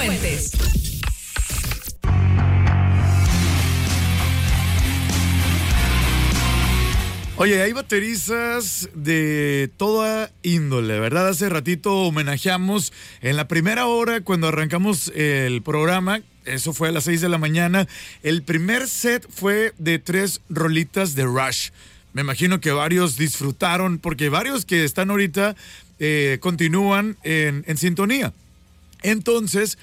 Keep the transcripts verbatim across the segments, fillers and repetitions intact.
Fuentes. Oye, hay bateristas de toda índole, ¿verdad? Hace ratito homenajeamos en la primera hora cuando arrancamos el programa, eso fue a las seis de la mañana, el primer set fue de tres rolitas de Rush. Me imagino que varios disfrutaron, porque varios que están ahorita eh, continúan en, en sintonía. Entonces,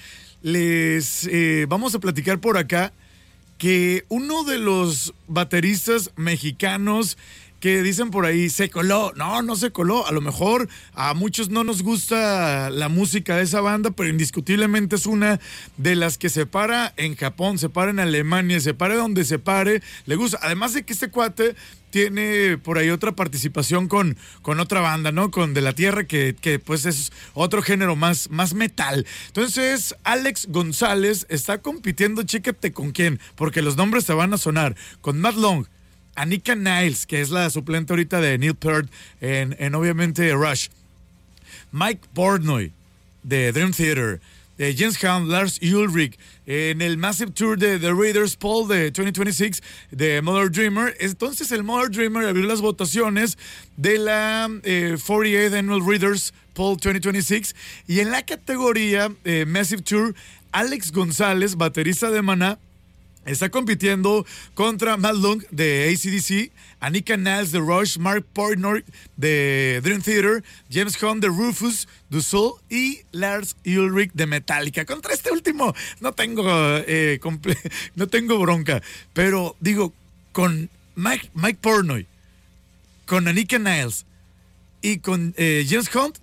les eh, vamos a platicar por acá que uno de los bateristas mexicanos que dicen por ahí, se coló. No, no se coló. A lo mejor a muchos no nos gusta la música de esa banda, pero indiscutiblemente es una de las que se para en Japón, se para en Alemania, se para donde se pare, le gusta. Además de que este cuate tiene por ahí otra participación con, con otra banda, ¿no? Con De la Tierra, que, que pues es otro género más, más metal. Entonces, Alex González está compitiendo, chécate con quién, porque los nombres te van a sonar. Con Matt Long, Anika Niles, que es la suplente ahorita de Neil Peart en, en obviamente Rush, Mike Portnoy de Dream Theater, eh, Jens Hunt, Lars Ulrich, eh, en el Massive Tour de The Readers Poll de veinte veintiséis de Mother Dreamer. Entonces el Mother Dreamer abrió las votaciones de la eh, cuarenta y ocho Annual Readers Poll veinte veintiséis y en la categoría eh, Massive Tour, Alex González, baterista de Maná, está compitiendo contra Matt Long de A C D C, Anika Niles de Rush, Mark Portnoy de Dream Theater, James Hunt de Rufus Du Sol y Lars Ulrich de Metallica. Contra este último no tengo, eh, comple- no tengo bronca, pero digo, con Mike, Mike Portnoy, con Anika Niles y con eh, James Hunt,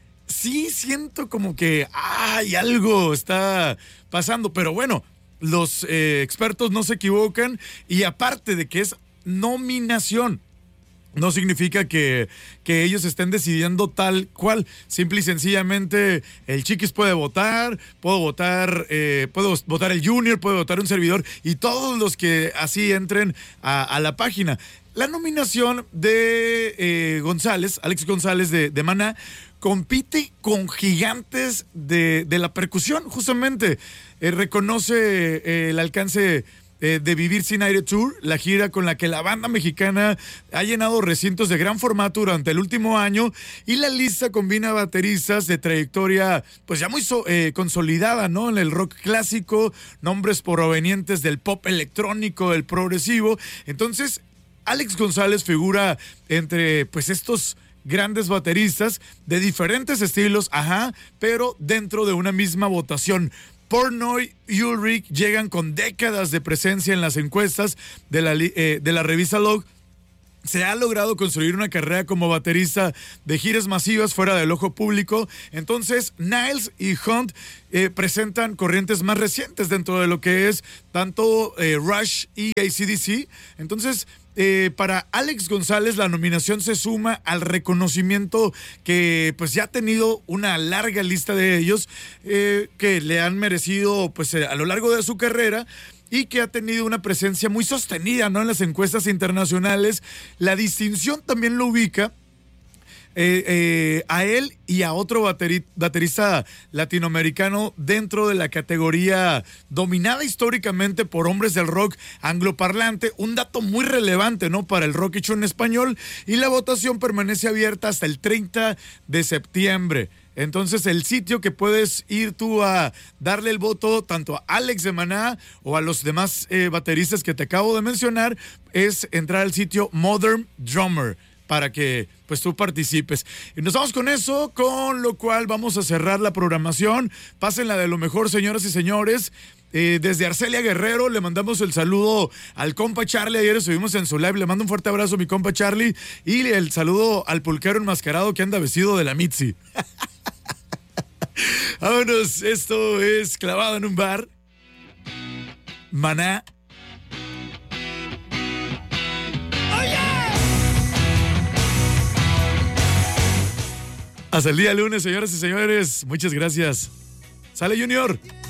sí siento como que hay algo está pasando, pero bueno, los eh, expertos no se equivocan y aparte de que es nominación, no significa que, que ellos estén decidiendo tal cual. Simple y sencillamente el Chiquis puede votar, puedo votar, eh, puedo votar el Junior, puede votar un servidor y todos los que así entren a, a la página. La nominación de eh, González, Alex González de, de Maná, compite con gigantes de, de la percusión, justamente. Eh, reconoce eh, el alcance eh, de Vivir Sin Aire Tour, la gira con la que la banda mexicana ha llenado recintos de gran formato durante el último año, y la lista combina bateristas de trayectoria pues ya muy so, eh, consolidada, ¿no? En el rock clásico, nombres provenientes del pop electrónico, del progresivo. Entonces, Alex González figura entre pues estos grandes bateristas de diferentes estilos, ajá, pero dentro de una misma votación. Portnoy y Ulrich llegan con décadas de presencia en las encuestas de la, eh, de la revista Log. Se ha logrado construir una carrera como baterista de giras masivas fuera del ojo público. Entonces, Niles y Hunt eh, presentan corrientes más recientes dentro de lo que es tanto eh, Rush y A C D C. Entonces, Eh, para Alex González la nominación se suma al reconocimiento que pues ya ha tenido una larga lista de ellos eh, que le han merecido pues eh, a lo largo de su carrera y que ha tenido una presencia muy sostenida, ¿no? En las encuestas internacionales. La distinción también lo ubica Eh, eh, a él y a otro bateri- baterista latinoamericano dentro de la categoría dominada históricamente por hombres del rock angloparlante, un dato muy relevante, ¿no? Para el rock hecho en español, y la votación permanece abierta hasta el treinta de septiembre. Entonces, el sitio que puedes ir tú a darle el voto tanto a Alex de Maná o a los demás eh, bateristas que te acabo de mencionar es entrar al sitio Modern Drummer, para que pues tú participes. Y nos vamos con eso, con lo cual vamos a cerrar la programación. Pásenla de lo mejor, señoras y señores. Eh, desde Arcelia Guerrero le mandamos el saludo al compa Charlie. Ayer estuvimos en su live, le mando un fuerte abrazo a mi compa Charlie, y el saludo al pulquero enmascarado que anda vestido de la Mitzi. Vámonos, esto es Clavado en un Bar. Maná. Hasta el día lunes, señoras y señores. Muchas gracias. Sale, Junior.